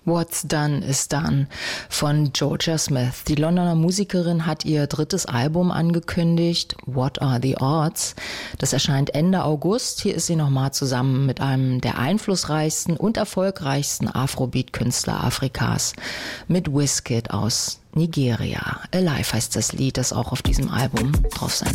What's Done is Done von Jorja Smith. Die Londoner Musikerin hat ihr drittes Album angekündigt, What Are the Odds? Das erscheint Ende August. Hier ist sie nochmal zusammen mit einem der einflussreichsten und erfolgreichsten Afrobeat-Künstler Afrikas, mit Wizkid aus Nigeria. Alive heißt das Lied, das auch auf diesem Album drauf sein